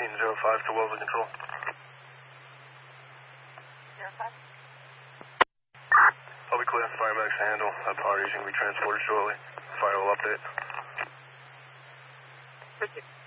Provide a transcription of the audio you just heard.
1505 to Wellesley Control. 05. I'll be clear. Firemax to handle. Parties going to be transported shortly. Fire will update. Richard.